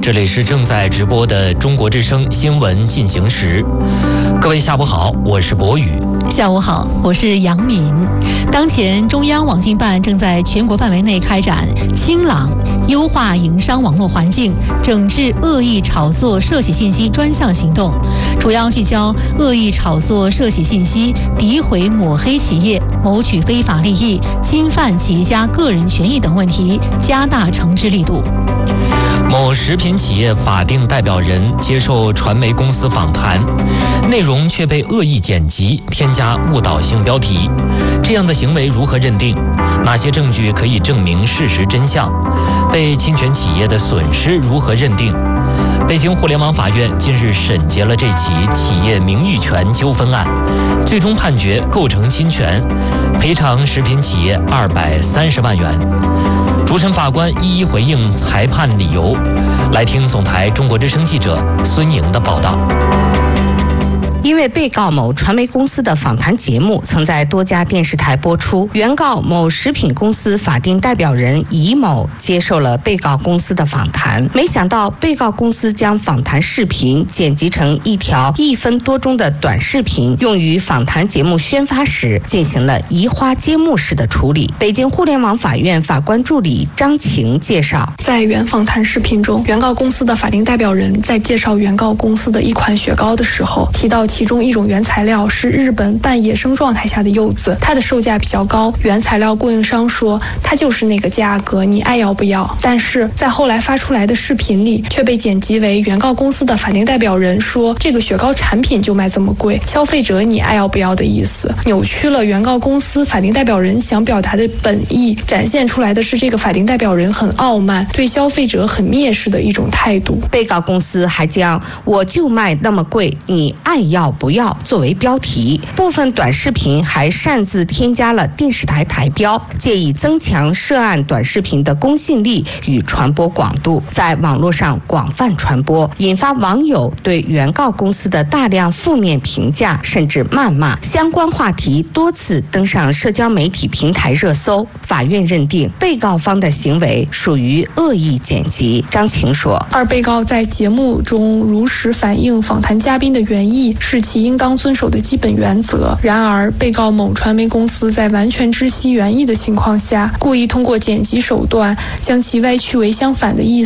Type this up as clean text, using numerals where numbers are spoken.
这里是正在直播的中国之声新闻进行时。各位下午好，我是博宇。 下午好，我是杨敏。当前中央网信办正在全国范围内开展清朗、优化营商网络环境、整治恶意炒作涉洗信息专项行动，主要聚焦恶意炒作涉洗信息、诋毁抹黑企业、谋取非法利益、侵犯企业家个人权益等问题，加大惩治力度。 某食品企业法定代表人接受传媒公司访谈，内容却被恶意剪辑、添加误导性标题，这样的行为如何认定？哪些证据可以证明事实真相？被侵权企业的损失如何认定？北京互联网法院近日审结了这起企业名誉权纠纷案，最终判决构成侵权，赔偿食品企业230万元。主审法官一一回应裁判理由，来听总台中国之声记者孙莹的报道。 因为被告某传媒公司的访谈节目曾在多家电视台播出，原告某食品公司法定代表人乙某接受了被告公司的访谈，没想到被告公司将访谈视频剪辑成一条1分多钟的短视频，用于访谈节目宣发时进行了移花接木式的处理。北京互联网法院法官助理张晴介绍， 在原访谈视频中，原告公司的法定代表人在介绍原告公司的一款雪糕的时候，提到其中一种原材料是日本半野生状态下的柚子，它的售价比较高，原材料供应商说它就是那个价格，你爱要不要。但是在后来发出来的视频里却被剪辑为原告公司的法定代表人说这个雪糕产品就卖这么贵，消费者你爱要不要的意思，扭曲了原告公司法定代表人想表达的本意，展现出来的是这个法定代表人很傲慢，对消费者很蔑视的一种态度。 被告公司还将我就卖那么贵，你爱要不要作为标题，部分短视频还擅自添加了电视台台标，借以增强涉案短视频的公信力与传播广度，在网络上广泛传播，引发网友对原告公司的大量负面评价甚至谩骂，相关话题多次登上社交媒体平台热搜。法院认定被告方的行为属于恶意剪辑。张晴说， 二被告在节目中如实反映访谈嘉宾的原意，是其应当遵守的基本原则。然而，被告某传媒公司在完全知悉原意的情况下，故意通过剪辑手段将其歪曲为相反的意思。